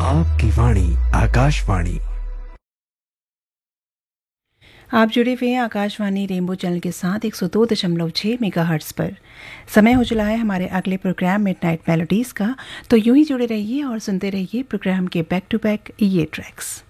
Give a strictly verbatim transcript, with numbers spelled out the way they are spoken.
आपकी वाणी आकाशवाणी। आप जुड़े हुए हैं आकाशवाणी रेनबो चैनल के साथ एक सौ दो दशमलव छह मेगाहर्ट्ज़ पर। समय हो चला है हमारे अगले प्रोग्राम मिडनाइट मेलोडीज़ का, तो यूं ही जुड़े रहिए और सुनते रहिए प्रोग्राम के बैक टू बैक ये ट्रैक्स।